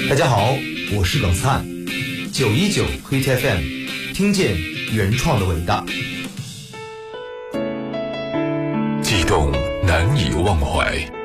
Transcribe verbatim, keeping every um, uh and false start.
大家好，我是耿灿，九一九 Hit F M， 听见原创的伟大。 悸动难以忘怀，